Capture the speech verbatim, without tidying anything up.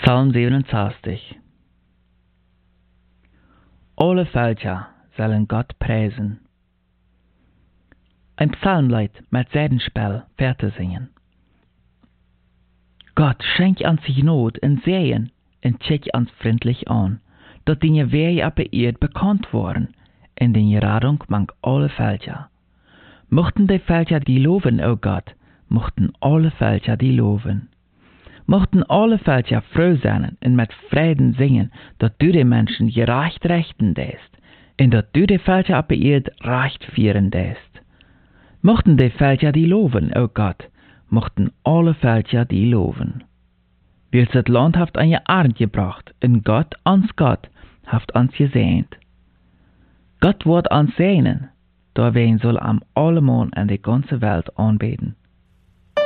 Psalm siebenundzwanzig. Alle Völker sollen Gott preisen. Ein Psalmlied mit Seidenspel Verse singen. Gott, schenk ans Not en Segen en check ans freundlich an, dat deine Wege op de Erd bekannt worden en deine Radung mang alle Völker. Mochten die Völker die loven, o Gott, mochten alle Völker die loven. Mochten alle Völker froh sein en met Frieden singen, dat du die Menschen gerecht rechten deest, en dat du die Völker op de Erd recht vieren deest. Mochten die Völker die loven, o Gott, mochten alle Völker die loven. Wils het Land haft an je Arm gebracht, en Gott ans Gott haft ans gesehnt. Gott wordt ans segnen, da wen soll am allemal an die ganze Welt anbeten.